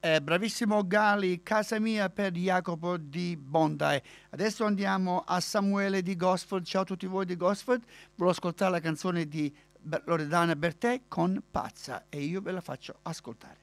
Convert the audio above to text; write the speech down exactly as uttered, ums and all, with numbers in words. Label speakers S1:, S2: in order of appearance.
S1: eh, bravissimo Gali, Casa mia per Jacopo di Bondi. Adesso andiamo a Samuele di Gosford. Ciao a tutti voi di Gosford. Volevo ascoltare la canzone di Loredana Bertè con Pazza e io ve la faccio ascoltare.